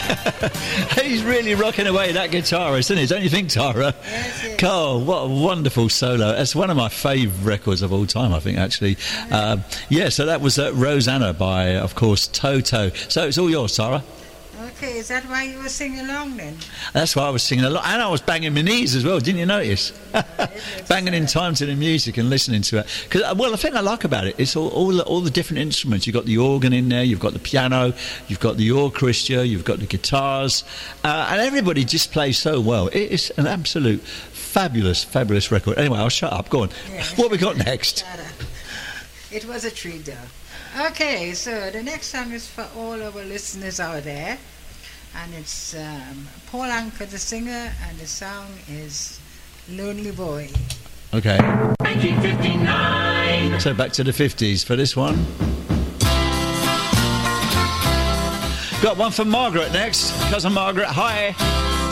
He's really rocking away, that guitarist, isn't he? Don't you think, Tara? Yes. Carl, what a wonderful solo. It's one of my favourite records of all time, I think, actually. So that was Rosanna by, of course, Toto. So it's all yours, Tara. Okay, is that why you were singing along then? That's why I was singing a lot. And I was banging my knees as well, didn't you notice? Banging in time to the music and listening to it. Because, the thing I like about it is all the different instruments. You've got the organ in there, you've got the piano, you've got the orchestra, you've got the guitars, and everybody just plays so well. It is an absolute fabulous, fabulous record. Anyway, I'll shut up. Go on. Yeah. What we got next? It was a treat, though. Okay, so the next song is for all our listeners out there. And it's Paul Anka, the singer, and the song is Lonely Boy. Okay. 1959. So back to the 50s for this one. Got one for Margaret next. Cousin Margaret, hi.